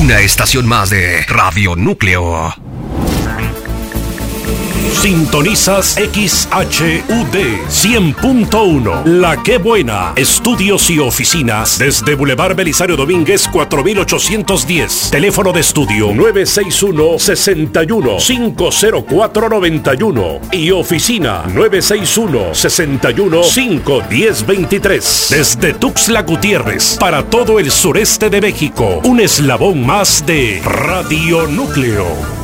Una estación más de Radio Núcleo. Sintonizas XHUD 100.1 La Qué Buena. Estudios y oficinas desde Boulevard Belisario Domínguez 4810. Teléfono de estudio 961-61-50491 y oficina 961-61-51023. Desde Tuxtla Gutiérrez para todo el sureste de México. Un eslabón más de Radio Núcleo.